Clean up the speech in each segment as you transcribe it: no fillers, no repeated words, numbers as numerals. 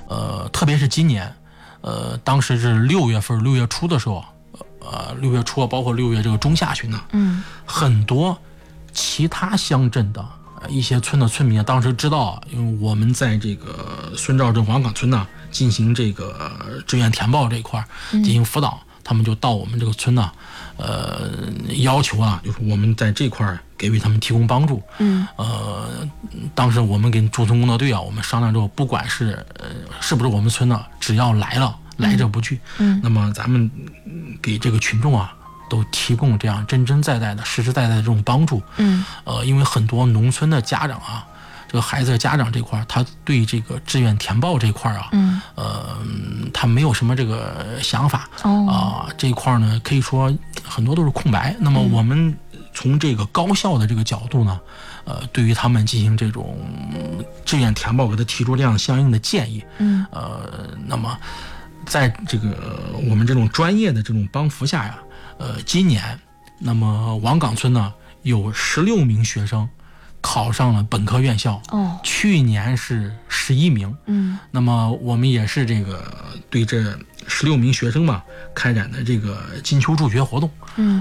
特别是今年，当时是6月份6月初的时候，6月初包括6月这个中下旬呢，很多其他乡镇的一些村的村民当时知道，因为我们在这个孙赵镇王岗村呢进行这个志愿填报这一块进行辅导，他们就到我们这个村呢，要求啊，就是我们在这块给予他们提供帮助。当时我们跟驻村工作队啊，我们商量之后，不管是是不是我们村的，只要来了，来者不拒。那么咱们给这个群众啊，都提供这样真真在在的、实实在在的这种帮助。因为很多农村的家长啊，这个孩子的家长这块，他对这个志愿填报这块啊，他没有什么这个想法这一块呢，可以说很多都是空白。那么我们从这个高校的这个角度呢，对于他们进行这种志愿填报，给他提出这样相应的建议。那么在这个我们这种专业的这种帮扶下呀，今年那么王岗村呢有16名学生考上了本科院校，去年是11名。那么我们也是这个对这16名学生嘛开展的这个金秋助学活动。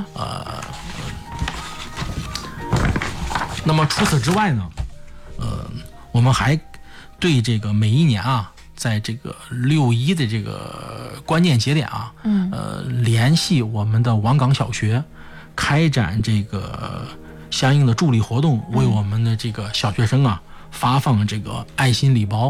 那么除此之外呢，我们还对这个每一年啊，在这个6·1的这个关键节点啊，联系我们的王岗小学，开展这个相应的助力活动，为我们的这个小学生啊发放这个爱心礼包。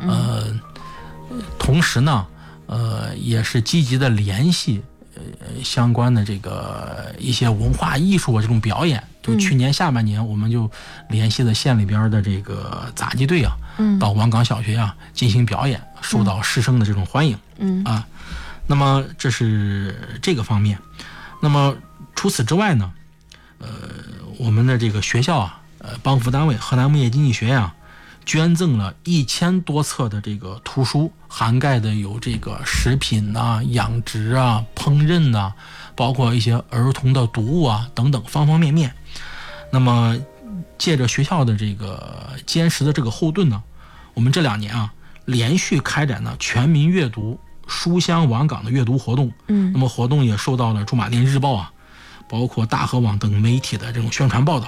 同时呢，也是积极的联系相关的这个一些文化艺术这种表演。就去年下半年，我们就联系了县里边的这个杂技队啊，到王岗小学啊进行表演，受到师生的这种欢迎。那么这是这个方面。那么除此之外呢，我们的这个学校啊，帮扶单位河南牧业经济学院啊，捐赠了1000多册的这个图书，涵盖的有这个食品啊、养殖啊、烹饪啊，包括一些儿童的读物啊等等方方面面。那么借着学校的这个坚实的这个后盾呢，我们这2年啊连续开展了全民阅读书香王岗的阅读活动。那么活动也受到了驻马店日报啊，包括大河网等媒体的这种宣传报道。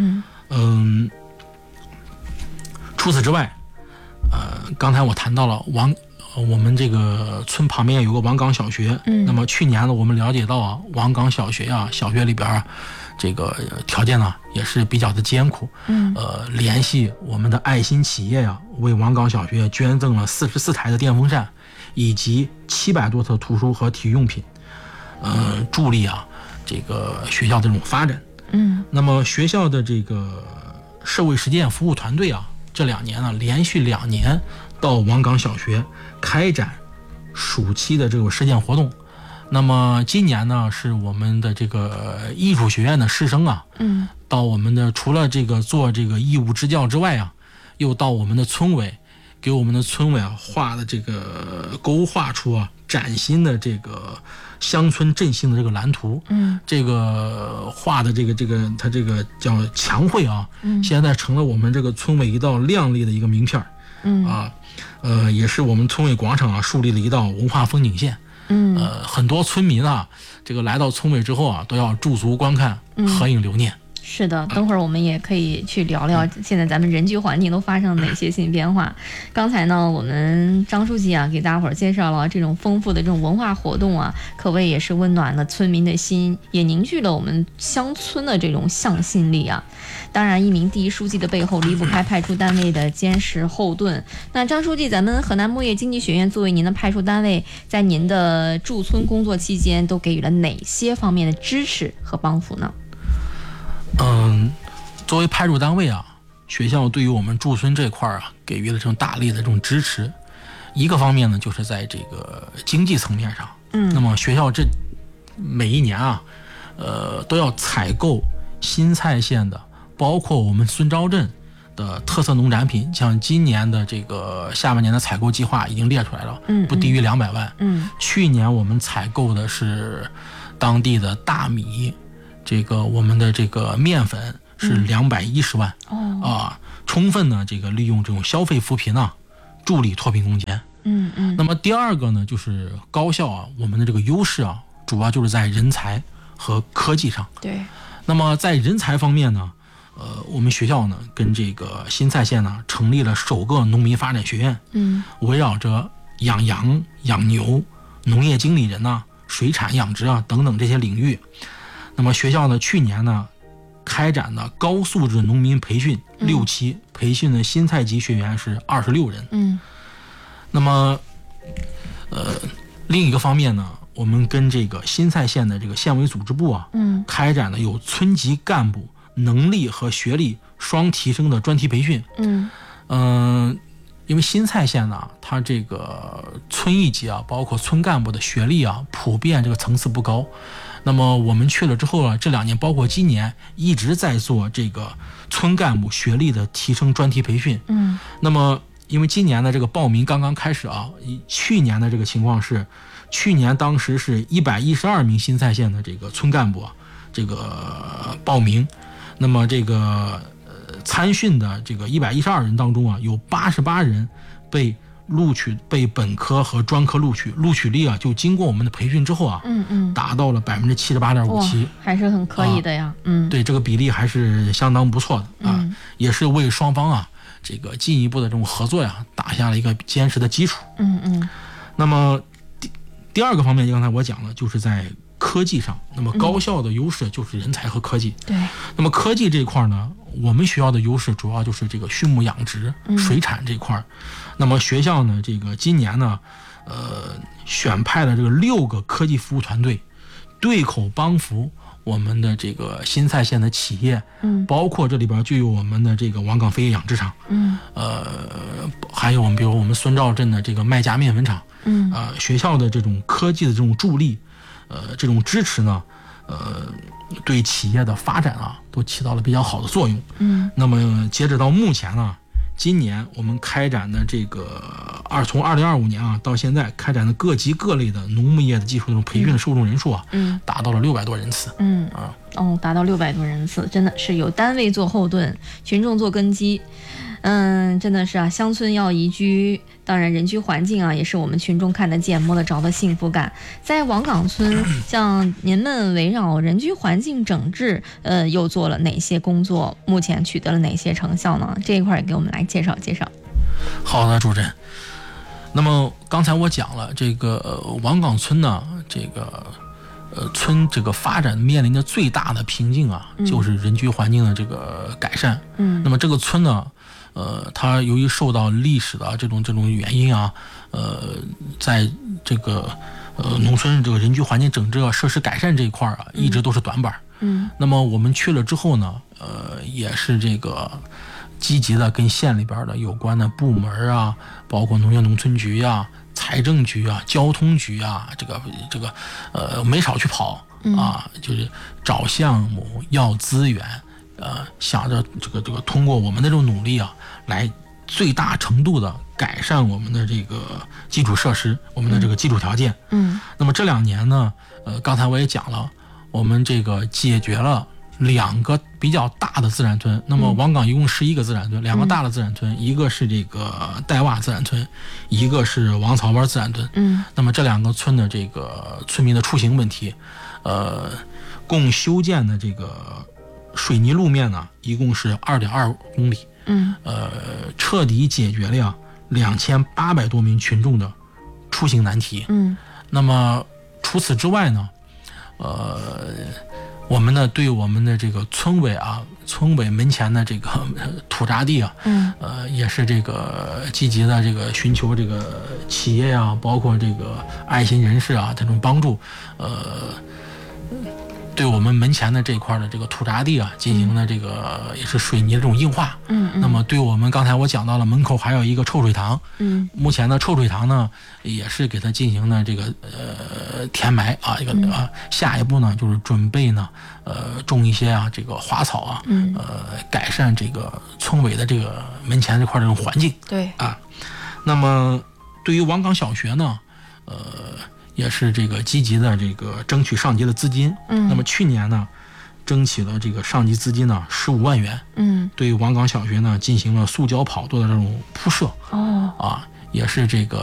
除此之外，刚才我谈到了我们这个村旁边有个王岗小学。那么去年呢，我们了解到啊，王岗小学啊，小学里边啊，这个条件呢也是比较的艰苦。联系我们的爱心企业呀，为王岗小学捐赠了44台的电风扇，以及700多册图书和体育用品，助力啊这个学校这种发展。那么学校的这个社会实践服务团队啊，这2年呢，连续2年到王岗小学开展暑期的这个实践活动。那么今年呢，是我们的这个艺术学院的师生啊，到我们的除了这个做这个义务支教之外啊，又到我们的村委，给我们的村委啊画的这个勾画出啊崭新的这个乡村振兴的这个蓝图。这个画的这个它这个叫墙绘啊，现在成了我们这个村委一道亮丽的一个名片。也是我们村委广场啊树立了一道文化风景线。很多村民啊，这个来到村委之后啊，都要驻足观看，合影留念。 是的，等会儿我们也可以去聊聊现在咱们人居环境都发生了哪些新变化。刚才呢，我们张书记啊给大伙儿介绍了这种丰富的这种文化活动啊，可谓也是温暖了村民的心，也凝聚了我们乡村的这种向心力啊。当然，一名第一书记的背后离不开派出单位的坚实后盾。那张书记，咱们河南牧业经济学院作为您的派出单位，在您的驻村工作期间都给予了哪些方面的支持和帮扶呢？ 作为派驻单位啊，学校对于我们驻村这块啊，给予了这种大力的这种支持。一个方面呢，就是在这个经济层面上，那么学校这每一年啊，都要采购新蔡县的，包括我们孙昭镇的特色农产品，像今年的这个下半年的采购计划已经列出来了，不低于200万。去年我们采购的是当地的大米，这个我们的这个面粉是210万。充分呢这个利用这种消费扶贫啊，助力脱贫攻坚。 那么第二个呢，就是高校啊，我们的这个优势啊，主要就是在人才和科技上。 对。 那么在人才方面呢，我们学校呢跟这个新蔡县呢成立了首个农民发展学院，围绕着养羊、养牛、农业经理人呐、水产养殖啊等等这些领域。那么学校呢去年呢开展的高素质农民培训6期，培训的新蔡籍学员是26人。那么另一个方面呢，我们跟这个新蔡县的这个县委组织部啊，开展了有村级干部能力和学历双提升的专题培训。因为新蔡县呢，它这个村一级啊，包括村干部的学历啊，普遍这个层次不高。那么我们去了之后啊，这2年包括今年一直在做这个村干部学历的提升专题培训。那么因为今年的这个报名刚刚开始啊，去年的这个情况是，去年当时是112名新蔡县的这个村干部啊，这个报名。那么这个参训的这个112人当中啊，有88人被录取，被本科和专科录取，录取率啊，就经过我们的培训之后啊，达到了78.57%， 还是很可以的呀。 对，这个比例还是相当不错的啊，也是为双方啊这个进一步的这种合作呀打下了一个坚实的基础。那么第二个方面，就刚才我讲了，就是在科技上。那么高校的优势就是人才和科技。 对。 那么科技这一块呢，我们学校的优势主要就是这个畜牧养殖、水产这块。那么学校呢，这个今年呢，选派了这个6个科技服务团队，对口帮扶我们的这个新蔡县的企业，包括这里边就有我们的这个王岗飞业养殖场，还有比如我们孙赵镇的这个麦家面粉厂，学校的这种科技的这种助力，这种支持呢，对企业的发展啊，都起到了比较好的作用。那么截止到目前呢，今年我们开展的这个从2025年啊到现在开展的各级各类的农牧业的技术这种培训的受众人数啊，达到了600多人次。 达到600多人次，真的是有单位做后盾，群众做根基。真的是啊，乡村要宜居，当然人居环境啊，也是我们群众看得见摸得着的幸福感。在王岗村，像您们围绕人居环境整治，又做了哪些工作？目前取得了哪些成效呢？这一块也给我们来介绍介绍。 好的，主任。那么刚才我讲了，这个王岗村呢，这个村这个发展面临的最大的瓶颈啊，就是人居环境的这个改善。那么这个村呢，它由于受到历史的这种原因啊，在这个农村这个人居环境整治啊、设施改善这一块啊，一直都是短板。那么我们去了之后呢，也是这个积极的跟县里边的有关的部门啊，包括农业农村局啊、财政局啊、交通局啊，这个没少去跑啊，就是找项目、要资源，想着这个通过我们的这种努力啊，来最大程度的改善我们的这个基础设施，我们的这个基础条件。那么这2年呢，刚才我也讲了，我们这个解决了2个比较大的自然村。那么王岗一共11个自然村，2个大的自然村，一个是这个带洼自然村，一个是王草湾自然村。那么这2个村的这个村民的出行问题，共修建的这个水泥路面呢，一共是2.2公里。彻底解决了2800多名群众的出行难题。那么除此之外呢，我们呢对我们的这个村委门前的这个土渣地啊，也是这个积极的这个寻求这个企业啊，包括这个爱心人士啊这种帮助，对我们门前的这块的这个土渣地啊进行了这个也是水泥的这种硬化。那么对我们刚才我讲到了门口还有一个臭水塘，目前的臭水塘呢也是给它进行了这个填埋啊，下一步呢就是准备呢种一些啊这个花草啊，改善这个村委的这个门前这块这种环境。 对啊，那么对于王岗小学呢，也是这个积极的这个争取上级的资金。那么去年呢，争取了这个上级资金呢15万元。对王岗小学呢进行了塑胶跑道的这种铺设。也是这个